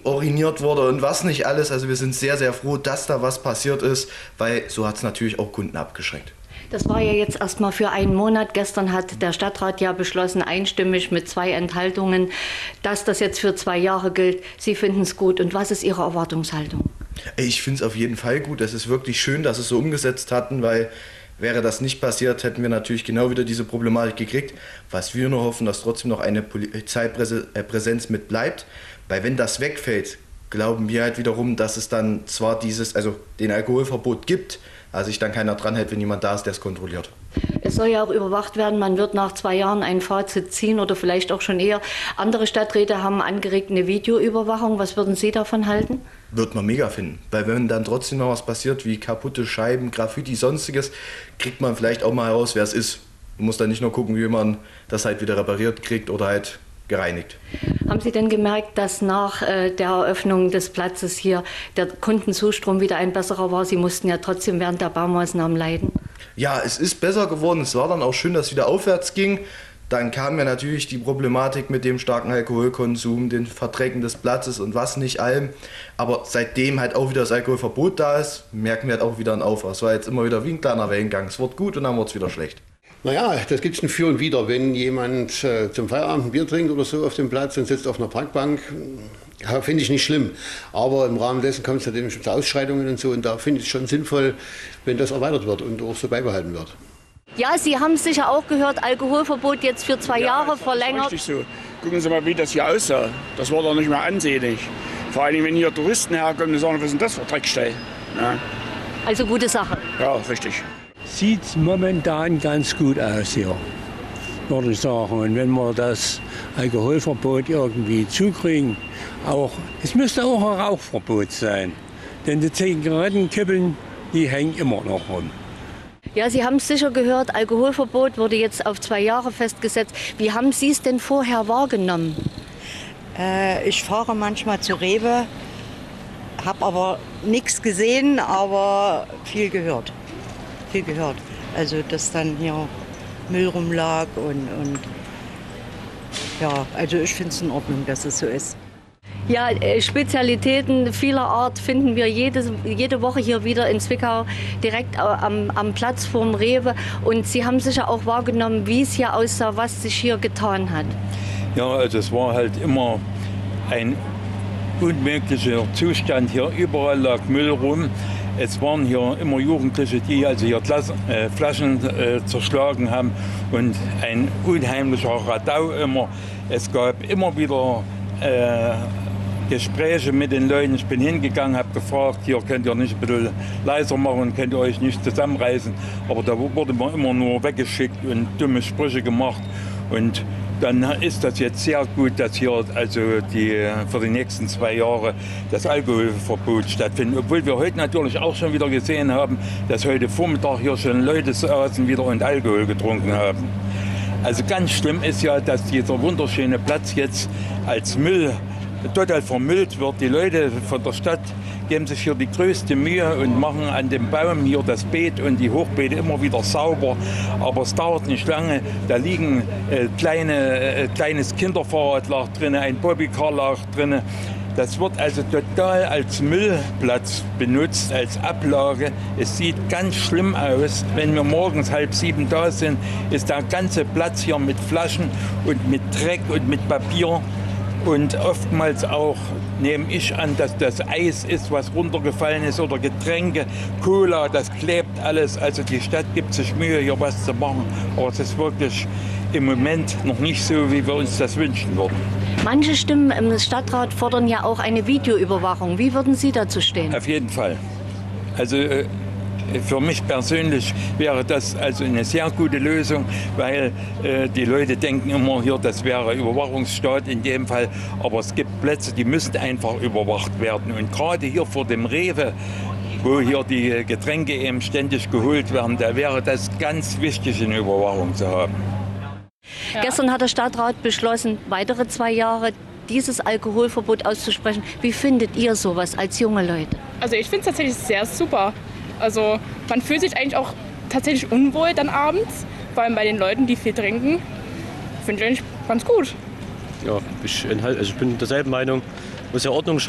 uriniert wurde und was nicht alles. Also wir sind sehr, sehr froh, dass da was passiert ist, weil so hat es natürlich auch Kunden abgeschreckt. Das war ja jetzt erstmal für einen Monat. Gestern hat der Stadtrat ja beschlossen, einstimmig mit 2 Enthaltungen, dass das jetzt für 2 Jahre gilt. Sie finden es gut. Und was ist Ihre Erwartungshaltung? Ich finde es auf jeden Fall gut. Es ist wirklich schön, dass es so umgesetzt hatten, weil wäre das nicht passiert, hätten wir natürlich genau wieder diese Problematik gekriegt. Was wir nur hoffen, dass trotzdem noch eine Polizeipräsenz mit bleibt. Weil wenn das wegfällt, glauben wir halt wiederum, dass es dann zwar den Alkoholverbot gibt, also sich dann keiner dran hält, wenn jemand da ist, der es kontrolliert. Es soll ja auch überwacht werden, man wird nach 2 Jahren ein Fazit ziehen oder vielleicht auch schon eher. Andere Stadträte haben angeregt eine Videoüberwachung. Was würden Sie davon halten? Wird man mega finden, weil wenn dann trotzdem noch was passiert, wie kaputte Scheiben, Graffiti, sonstiges, kriegt man vielleicht auch mal heraus, wer es ist. Man muss dann nicht nur gucken, wie man das halt wieder repariert kriegt oder halt gereinigt. Haben Sie denn gemerkt, dass nach der Eröffnung des Platzes hier der Kundenzustrom wieder ein besserer war? Sie mussten ja trotzdem während der Baumaßnahmen leiden. Ja, es ist besser geworden. Es war dann auch schön, dass es wieder aufwärts ging. Dann kam ja natürlich die Problematik mit dem starken Alkoholkonsum, den Verdrecken des Platzes und was nicht allem. Aber seitdem halt auch wieder das Alkoholverbot da ist, merken wir halt auch wieder einen Aufwand. Es war jetzt immer wieder wie ein kleiner Wellengang. Es wird gut und dann wird es wieder schlecht. Naja, das gibt es ein Für und Wider. Wenn jemand zum Feierabend ein Bier trinkt oder so auf dem Platz und sitzt auf einer Parkbank, ja, finde ich nicht schlimm. Aber im Rahmen dessen kommt es natürlich zu Ausschreitungen und so. Und da finde ich es schon sinnvoll, wenn das erweitert wird und auch so beibehalten wird. Ja, Sie haben es sicher auch gehört, Alkoholverbot jetzt für 2 Jahre verlängert. Richtig so. Gucken Sie mal, wie das hier aussah. Das war doch nicht mehr ansehnlich. Vor allem, wenn hier Touristen herkommen und sagen, was ist denn das für Dreckstell? Ja. Also gute Sache. Ja, richtig. Sieht momentan ganz gut aus hier, würde ich sagen. Und wenn wir das Alkoholverbot irgendwie zukriegen, es müsste auch ein Rauchverbot sein. Denn die Zigarettenkippeln, die hängen immer noch rum. Ja, Sie haben es sicher gehört, Alkoholverbot wurde jetzt auf 2 Jahre festgesetzt. Wie haben Sie es denn vorher wahrgenommen? Ich fahre manchmal zu Rewe, habe aber nichts gesehen, aber viel gehört. Also, dass dann hier Müll rumlag und ja, also ich finde es in Ordnung, dass es so ist. Ja, Spezialitäten vieler Art finden wir jede Woche hier wieder in Zwickau, direkt am Platz vorm Rewe. Und Sie haben sicher auch wahrgenommen, wie es hier aussah, was sich hier getan hat. Ja, also es war halt immer ein unmöglicher Zustand. Hier überall lag Müll rum. Es waren hier immer Jugendliche, die also hier Flaschen zerschlagen haben und ein unheimlicher Radau immer. Es gab immer wieder Gespräche mit den Leuten. Ich bin hingegangen, habe gefragt, hier könnt ihr nicht ein bisschen leiser machen, könnt ihr euch nicht zusammenreißen. Aber da wurde man immer nur weggeschickt und dumme Sprüche gemacht. Und dann ist das jetzt sehr gut, dass hier also für die nächsten 2 Jahre das Alkoholverbot stattfindet. Obwohl wir heute natürlich auch schon wieder gesehen haben, dass heute Vormittag hier schon Leute saßen wieder und Alkohol getrunken haben. Also ganz schlimm ist ja, dass dieser wunderschöne Platz jetzt als Müll total vermüllt wird. Die Leute von der Stadt geben sich hier die größte Mühe und machen an dem Baum hier das Beet und die Hochbeete immer wieder sauber. Aber es dauert nicht lange. Da liegen kleines Kinderfahrrad lag drin, ein Bobbycar lag drin. Das wird also total als Müllplatz benutzt, als Ablage. Es sieht ganz schlimm aus. Wenn wir morgens 6:30 da sind, ist der ganze Platz hier mit Flaschen und mit Dreck und mit Papier. Und oftmals auch nehme ich an, dass das Eis ist, was runtergefallen ist oder Getränke, Cola, das klebt alles. Also die Stadt gibt sich Mühe, hier was zu machen. Aber es ist wirklich im Moment noch nicht so, wie wir uns das wünschen würden. Manche Stimmen im Stadtrat fordern ja auch eine Videoüberwachung. Wie würden Sie dazu stehen? Auf jeden Fall. Also für mich persönlich wäre das also eine sehr gute Lösung, weil die Leute denken immer hier, das wäre Überwachungsstaat in dem Fall. Aber es gibt Plätze, die müssen einfach überwacht werden. Und gerade hier vor dem Rewe, wo hier die Getränke eben ständig geholt werden, da wäre das ganz wichtig, eine Überwachung zu haben. Ja. Gestern hat der Stadtrat beschlossen, weitere 2 Jahre dieses Alkoholverbot auszusprechen. Wie findet ihr sowas als junge Leute? Also ich finde es tatsächlich sehr super. Also man fühlt sich eigentlich auch tatsächlich unwohl dann abends, vor allem bei den Leuten, die viel trinken. Finde ich eigentlich ganz gut. Ja, ich bin derselben Meinung. Muss ja Ordnung schaffen.